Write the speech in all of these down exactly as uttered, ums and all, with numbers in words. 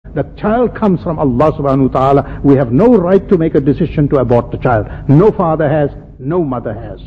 The child comes from Allah subhanahu wa ta'ala. We have no right to make a decision to abort the child. No father has, no mother has.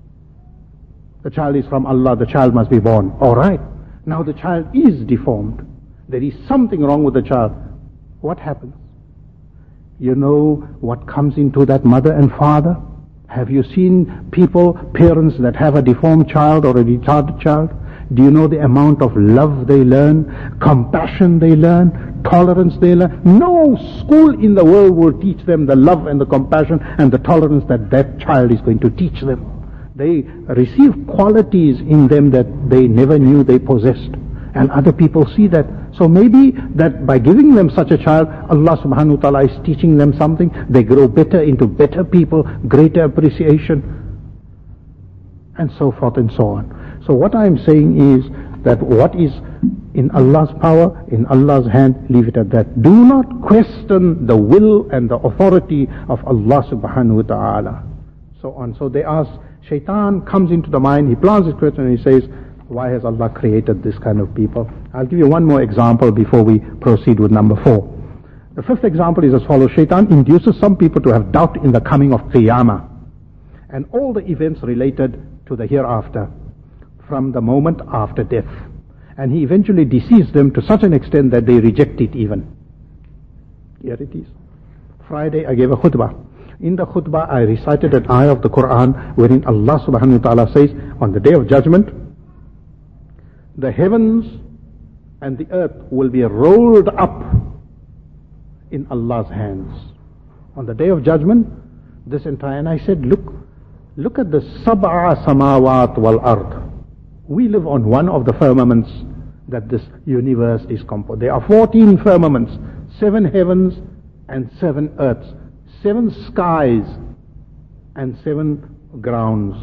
The child is from Allah, the child must be born. Alright. Now the child is deformed. There is something wrong with the child. What happens? You know what comes into that mother and father? Have you seen people, parents that have a deformed child or a retarded child? Do you know the amount of love they learn, compassion they learn, tolerance they learn? No school in the world will teach them the love and the compassion and the tolerance that that child is going to teach them. They receive qualities in them that they never knew they possessed. And other people see that. So maybe that by giving them such a child, Allah subhanahu wa ta'ala is teaching them something. They grow better into better people, greater appreciation, and so forth and so on. So what I am saying is that what is in Allah's power, in Allah's hand, leave it at that. Do not question the will and the authority of Allah subhanahu wa ta'ala. So on. So they ask, Shaitan comes into the mind, he plants his question and he says, why has Allah created this kind of people? I'll give you one more example before we proceed with number four. The fifth example is as follows. Shaitan induces some people to have doubt in the coming of Qiyamah and all the events related to the hereafter from the moment after death. And he eventually deceives them to such an extent that they reject it even. Here it is. Friday I gave a khutbah. In the khutbah I recited an ayah of the Quran wherein Allah subhanahu wa ta'ala says, on the day of judgment, the heavens and the earth will be rolled up in Allah's hands. On the day of judgment, this entire, and I said, look, look at the sab'a samawat wal ard. We live on one of the firmaments that this universe is composed. There are fourteen firmaments, seven heavens and seven earths, seven skies and seven grounds.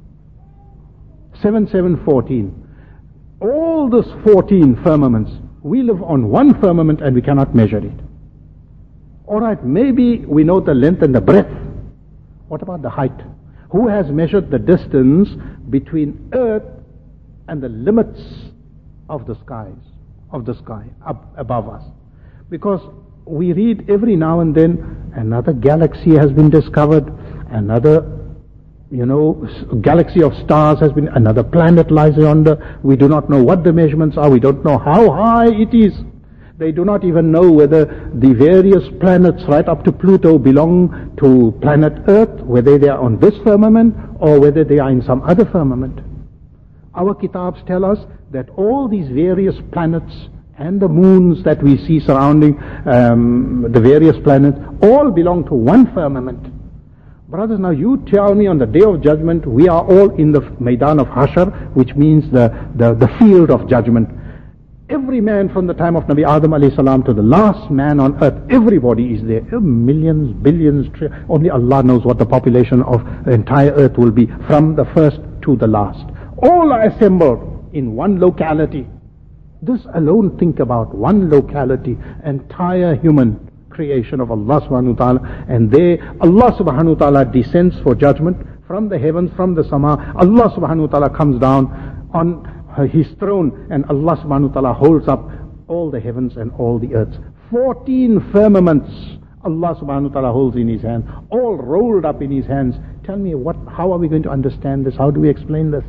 Seven, seven, fourteen. All those fourteen firmaments, we live on one firmament and we cannot measure it. Alright, maybe we know the length and the breadth. What about the height? Who has measured the distance between earth and the limits of the skies, of the sky up above us? Because we read every now and then another galaxy has been discovered, another You know, galaxy of stars has been, another planet lies yonder. We do not know what the measurements are. We don't know how high it is. They do not even know whether the various planets right up to Pluto belong to planet Earth, whether they are on this firmament or whether they are in some other firmament. Our kitabs tell us that all these various planets and the moons that we see surrounding um, the various planets all belong to one firmament. Brothers, now you tell me on the day of judgment, we are all in the Maidan of Hashar, which means the, the, the field of judgment. Every man from the time of Nabi Adam alayhi salam to the last man on earth, everybody is there. Millions, billions, tri- only Allah knows what the population of the entire earth will be from the first to the last. All are assembled in one locality. This alone, think about one locality, entire human creation of Allah subhanahu wa ta'ala, and there Allah subhanahu wa ta'ala descends for judgment from the heavens, from the sama. Allah subhanahu wa ta'ala comes down on his throne and Allah subhanahu wa ta'ala holds up all the heavens and all the earths. Fourteen firmaments Allah subhanahu wa ta'ala holds in his hand, all rolled up in his hands. Tell me, what? How are we going to understand this? How do we explain this?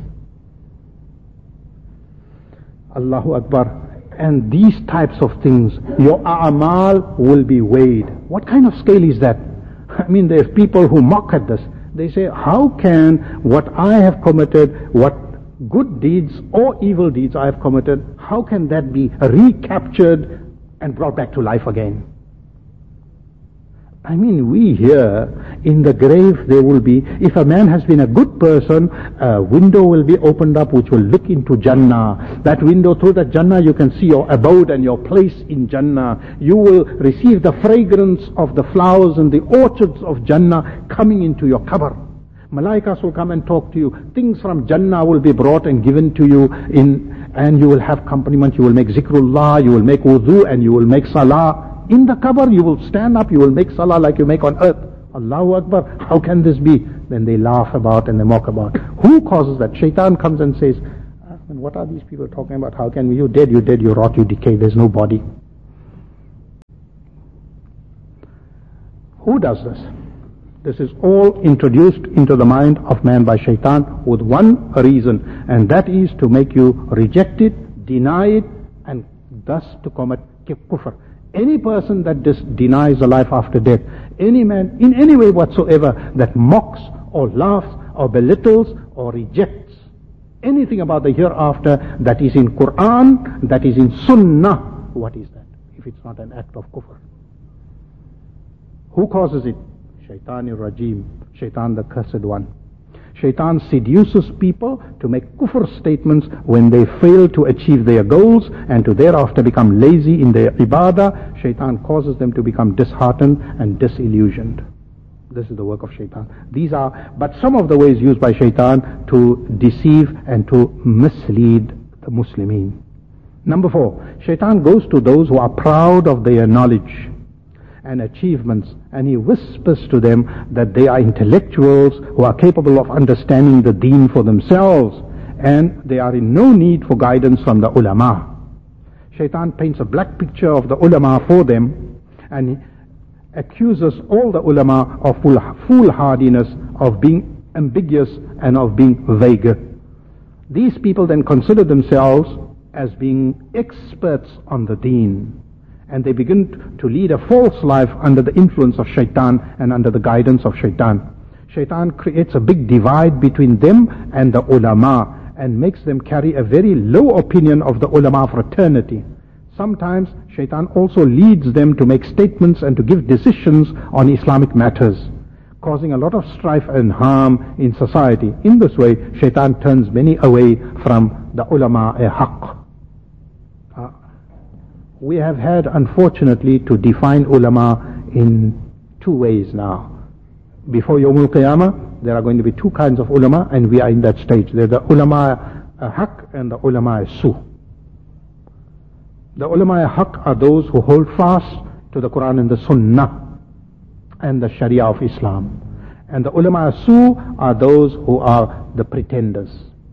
Allahu Akbar. And these types of things, your a'mal will be weighed. What kind of scale is that? I mean, there's people who mock at this. They say, how can what I have committed, what good deeds or evil deeds I have committed, how can that be recaptured and brought back to life again? I mean, we here, in the grave there will be, if a man has been a good person, a window will be opened up which will look into Jannah. That window, through that Jannah you can see your abode and your place in Jannah. You will receive the fragrance of the flowers and the orchards of Jannah coming into your qabr. Malaikas will come and talk to you. Things from Jannah will be brought and given to you in, and you will have accompaniment. You will make zikrullah, you will make wudu, and you will make salah. In the qabr, you will stand up, you will make salah like you make on earth. Allahu Akbar, how can this be? Then they laugh about and they mock about. Who causes that? Shaitan comes and says, ah, what are these people talking about? How can we? You dead, you dead, you rot, you decay, there's no body. Who does this? This is all introduced into the mind of man by shaitan with one reason, and that is to make you reject it, deny it, and thus to commit kufr. Any person that dis- denies the life after death, any man in any way whatsoever that mocks or laughs or belittles or rejects anything about the hereafter that is in Quran, that is in Sunnah, what is that if it's not an act of kufr? Who causes it? Shaitan Rajim, Shaitan the cursed one. Shaitan seduces people to make kufr statements when they fail to achieve their goals and to thereafter become lazy in their ibadah. Shaitan causes them to become disheartened and disillusioned. This is the work of shaitan. These are but some of the ways used by shaitan to deceive and to mislead the Muslimin. Number four, shaitan goes to those who are proud of their knowledge and achievements, and he whispers to them that they are intellectuals who are capable of understanding the deen for themselves, and they are in no need for guidance from the ulama. Shaitan paints a black picture of the ulama for them, and he accuses all the ulama of foolhardiness, of being ambiguous and of being vague. These people then consider themselves as being experts on the deen, and they begin to lead a false life under the influence of shaitan and under the guidance of shaitan. Shaitan creates a big divide between them and the ulama and makes them carry a very low opinion of the ulama fraternity. Sometimes shaitan also leads them to make statements and to give decisions on Islamic matters, causing a lot of strife and harm in society. In this way, shaitan turns many away from the ulama-e-haq. Uh, we have had, unfortunately, to define ulama in two ways now. Before Yawmul Qiyamah, there are going to be two kinds of ulama, and we are in that stage. There are the ulama-e-haq and the ulama-e-su. The ulama-e-haq are those who hold fast to the Quran and the Sunnah and the Sharia of Islam. And the ulama-e-su are those who are the pretenders.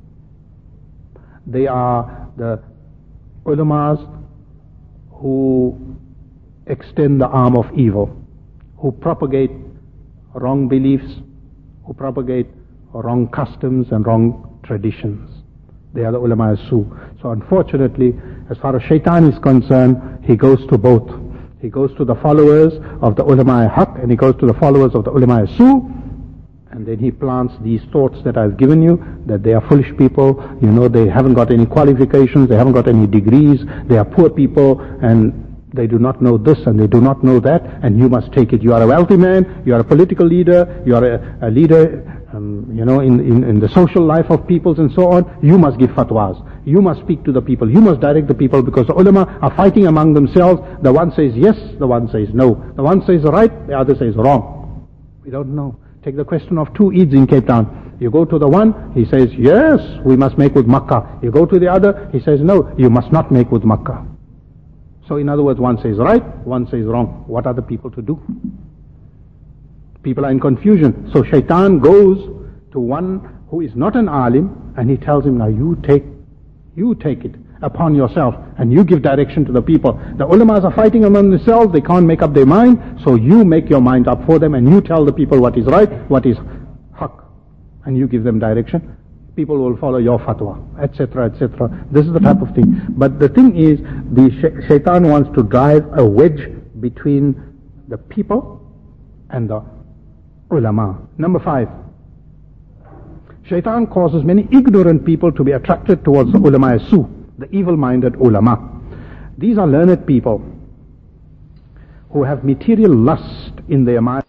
They are the ulamas who extend the arm of evil, who propagate wrong beliefs, who propagate wrong customs and wrong traditions. They are the ulama-e-su. So unfortunately, as far as shaitan is concerned, he goes to both. He goes to the followers of the ulama-e-haq and he goes to the followers of the ulama-e-su, and then he plants these thoughts that I've given you, that they are foolish people, you know, they haven't got any qualifications, they haven't got any degrees, they are poor people, and they do not know this and they do not know that, and you must take it. You are a wealthy man, you are a political leader, you are a, a leader, um, you know, in, in, in the social life of peoples and so on. You must give fatwas. You must speak to the people. You must direct the people, because the ulama are fighting among themselves. The one says yes, the one says no. The one says right, the other says wrong. We don't know. Take the question of two Eids in Cape Town. You go to the one, he says, yes, we must make with Makkah. You go to the other, he says, no, you must not make with Makkah. So in other words, one says right, one says wrong. What are the people to do? People are in confusion. So shaitan goes to one who is not an alim, and he tells him, now you take, you take it upon yourself, and you give direction to the people. The ulamas are fighting among themselves, they can't make up their mind, so you make your mind up for them, and you tell the people what is right, what is haq, and you give them direction. People will follow your fatwa, et cetera, et cetera. This is the type of thing. But the thing is, the sh- shaitan wants to drive a wedge between the people and the ulama. Number five, shaitan causes many ignorant people to be attracted towards the ulama-e-su, the evil-minded ulama. These are learned people who have material lust in their mind.